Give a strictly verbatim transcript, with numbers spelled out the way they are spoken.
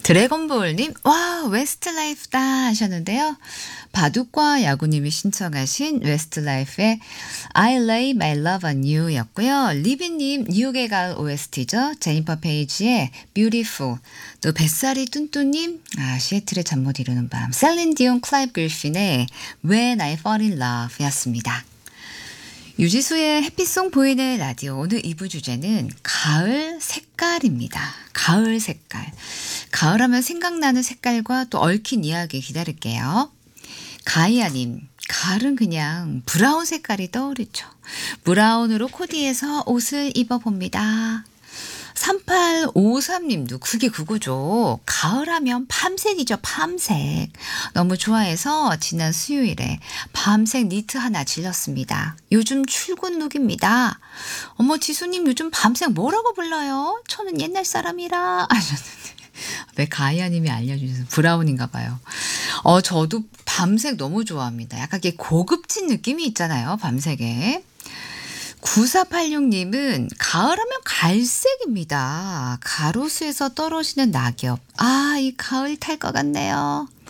드래곤볼님, 와, 웨스트라이프다 하셨는데요. 바둑과 야구님이 신청하신 웨스트라이프의 I lay my love on you 였고요. 리비님, 뉴욕의 가을 오에스티죠. 제니퍼 페이지의 Beautiful. 또 뱃살이 뚠뚠님, 아, 시애틀의 잠 못 이루는 밤. 셀린 디온 클라이브 그리핀의 When I Fall in Love 였습니다. 유지수의 해피송 보이는 라디오 오늘 이 부 주제는 가을 색깔입니다. 가을 색깔. 가을하면 생각나는 색깔과 또 얽힌 이야기 기다릴게요. 가이아님, 가을은 그냥 브라운 색깔이 떠오르죠. 브라운으로 코디해서 옷을 입어봅니다. 삼팔오삼님도 그게 그거죠. 가을하면 밤색이죠. 밤색. 너무 좋아해서 지난 수요일에 밤색 니트 하나 질렀습니다. 요즘 출근 룩입니다. 어머 지수님 요즘 밤색 뭐라고 불러요? 저는 옛날 사람이라 하셨는데 왜 가이아님이 알려주셔서 브라운인가 봐요. 어 저도 밤색 너무 좋아합니다. 약간 이게 고급진 느낌이 있잖아요. 밤색에. 구사팔육님은 가을하면 갈색입니다. 가로수에서 떨어지는 낙엽. 아, 이 가을 탈 것 같네요.